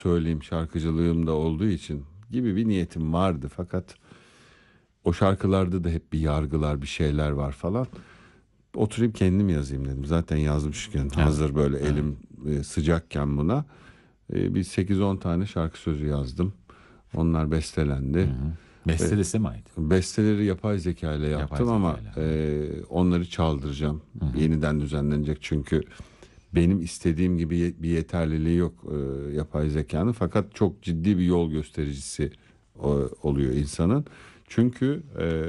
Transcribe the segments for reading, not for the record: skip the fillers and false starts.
söyleyeyim, şarkıcılığım da olduğu için gibi bir niyetim vardı. Fakat o şarkılarda da hep bir yargılar, bir şeyler var falan. Oturayım kendim yazayım dedim. Zaten yazmışken, Evet. hazır böyle Evet. elim sıcakken buna bir 8-10 tane şarkı sözü yazdım. Onlar Hı bestelendi. hı. Ve Beste de size mi ait? besteleri yapay zeka ile Yapay yaptım ama zekayla. onları çaldıracağım. Hı hı. Yeniden düzenlenecek çünkü benim istediğim gibi bir yeterliliği yok yapay zekanın. Fakat çok ciddi bir yol göstericisi oluyor insanın. Çünkü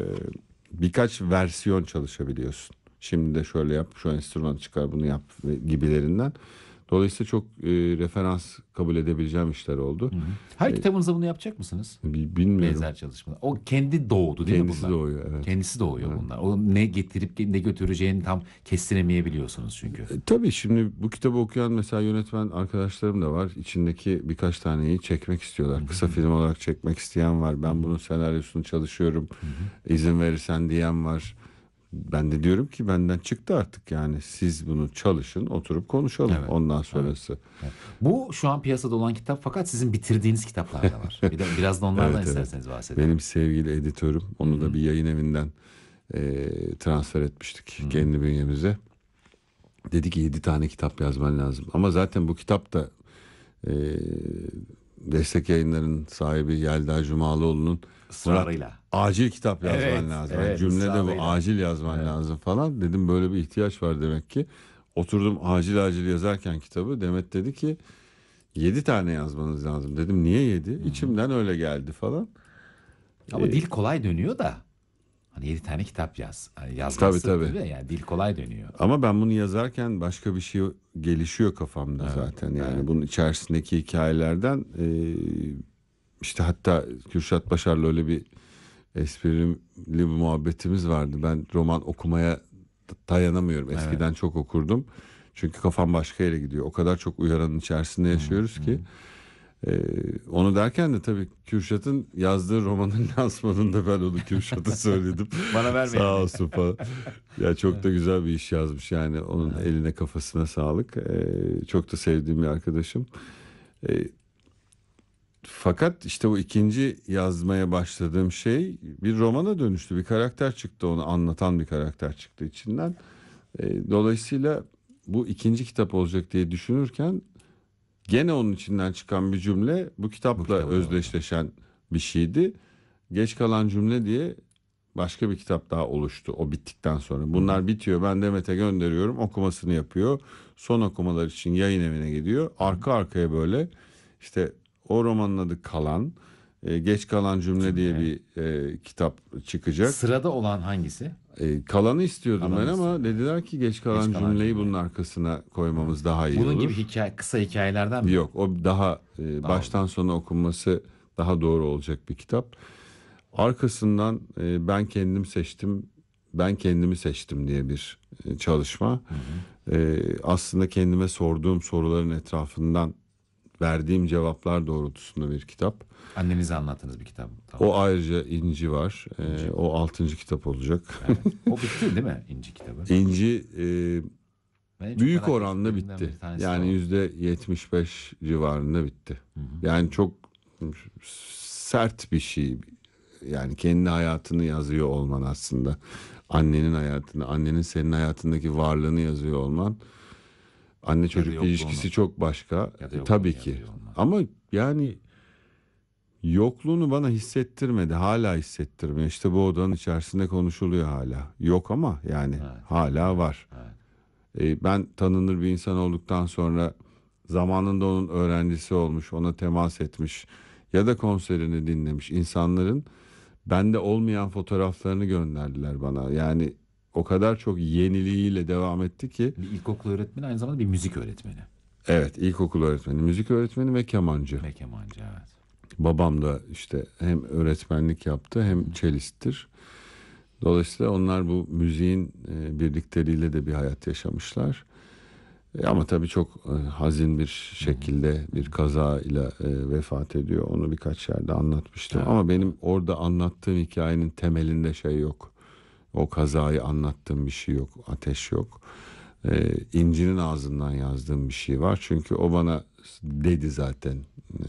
birkaç versiyon çalışabiliyorsun. Şimdi de şöyle yap, şu enstrümanı çıkar, bunu yap gibilerinden. Dolayısıyla çok referans kabul edebileceğim işler oldu. Hı hı. Her kitabınızda bunu yapacak mısınız? Bilmiyorum. Benzer çalışmalar. O kendi doğdu değil mi Kendisi bunlar? doğuyor, evet. Kendisi doğuyor Evet. bunlar. O ne getirip ne götüreceğini tam kestiremeyebiliyorsunuz çünkü. Tabii şimdi bu kitabı okuyan mesela yönetmen arkadaşlarım da var. İçindeki birkaç taneyi çekmek istiyorlar. Kısa film olarak çekmek isteyen var. Ben bunun senaryosunu çalışıyorum. İzin verirsen diyen var. Ben de diyorum ki benden çıktı artık, yani siz bunu çalışın, oturup konuşalım Evet. ondan Evet. sonrası. Evet. Bu şu an piyasada olan kitap fakat sizin bitirdiğiniz kitaplar da var. Bir de biraz da onlardan Evet, evet. isterseniz bahsedelim. Benim sevgili editörüm, onu da bir yayın evinden transfer etmiştik kendi bünyemize. Dedi ki 7 tane kitap yazman lazım. Ama zaten bu kitap da e, Destek Yayınları'nın sahibi Yelda Cumalıoğlu'nun Murat, Israrıyla. acil kitap yazman Evet, lazım. Yani evet, cümlede bu, ısrarıyla. acil yazman Evet. lazım falan. Dedim böyle bir ihtiyaç var demek ki. Oturdum acil acil yazarken kitabı, Demet dedi ki 7 tane yazmanız lazım. Dedim niye 7? İçimden öyle geldi falan. Ama dil kolay dönüyor da. Hani 7 tane kitap yaz. Hani Tabii, yazması tabii. değil mi? Yani dil kolay dönüyor. Ama ben bunu yazarken başka bir şey gelişiyor kafamda Evet, zaten. Yani evet. bunun içerisindeki hikayelerden işte hatta Kürşat Başar'la öyle bir esprili bir muhabbetimiz vardı. Ben roman okumaya dayanamıyorum. Evet. Eskiden çok okurdum. Çünkü kafam başka yere gidiyor. O kadar çok uyaranın içerisinde Hı hı, yaşıyoruz ki. hı. Onu derken de tabii Kürşat'ın yazdığı romanın lansmanında ben onu Kürşat'a söyledim. Bana vermeyin Sağ diye. olsun falan. Ya çok da güzel bir iş yazmış yani, onun eline kafasına sağlık. Çok da sevdiğim bir arkadaşım. Ee, Fakat işte o ikinci yazmaya başladığım şey bir romana dönüştü. Bir karakter çıktı, onu anlatan bir karakter çıktı içinden. Dolayısıyla bu ikinci kitap olacak diye düşünürken gene onun içinden çıkan bir cümle bu Bu kitapla kitabı doğurdu. özdeşleşen bir şeydi. Geç kalan cümle diye başka bir kitap daha oluştu o bittikten sonra. Hı hı. Bunlar bitiyor, ben Demet'e gönderiyorum, okumasını yapıyor. Son okumalar için yayın evine gidiyor. Arka arkaya böyle işte o romanın adı Kalan, Geç Kalan Cümle diye Cümle. bir kitap çıkacak. Sırada olan hangisi? Kalanı istiyordum ben Kalanı ama istiyordunuz. dediler ki Geç Geç Kalan kalan Cümleyi bunun cümle. arkasına Ha. koymamız daha iyi Bunun gibi olur. hikaye, kısa hikayelerden mi? Yok, o daha Daha baştan uzun. sona okunması daha doğru olacak bir kitap. Arkasından ben kendim seçtim, ben kendimi seçtim diye bir çalışma. Hı hı. Aslında kendime sorduğum soruların etrafından verdiğim cevaplar doğrultusunda bir kitap. Annenize anlattığınız bir kitap da O var. ayrıca İnci var. İnci var. O 6. kitap olacak. Evet. O bitti değil mi İnci kitabı? İnci Ben en çok büyük merak oranla ettiklerinden bitti. bir tanesi de Yani o. %75 civarında bitti. Hı hı. Yani çok sert bir şey. Yani kendi hayatını yazıyor olman aslında. Annenin hayatını, annenin senin hayatındaki varlığını yazıyor olman. Anne Ya da çocuk yokluğunu. ilişkisi çok başka. Ya da yokluğunu Tabii ki. yazıyor olman. Ama yani yokluğunu bana hissettirmedi. Hala hissettirmiyor. İşte bu odanın içerisinde konuşuluyor hala. Yok ama yani Evet. hala Evet. var. Evet. Ben tanınır bir insan olduktan sonra zamanında onun öğrencisi olmuş, ona temas etmiş ya da konserini dinlemiş insanların bende olmayan fotoğraflarını gönderdiler bana. Yani o kadar çok yeniliğiyle devam etti ki. Bir ilkokul öğretmeni aynı zamanda bir müzik öğretmeni. Evet, ilkokul öğretmeni, müzik öğretmeni ve kemancı. Ve kemancı evet. Babam da işte hem öğretmenlik yaptı hem çelisttir. Dolayısıyla onlar bu müziğin birlikleriyle de bir hayat yaşamışlar. Ama tabii çok hazin bir şekilde bir kaza ile vefat ediyor. Onu birkaç yerde anlatmıştım. Evet. Ama benim orada anlattığım hikayenin temelinde şey yok. O kazayı anlattığım bir şey yok. Ateş yok. İnci'nin ağzından yazdığım bir şey var. Çünkü o bana dedi zaten.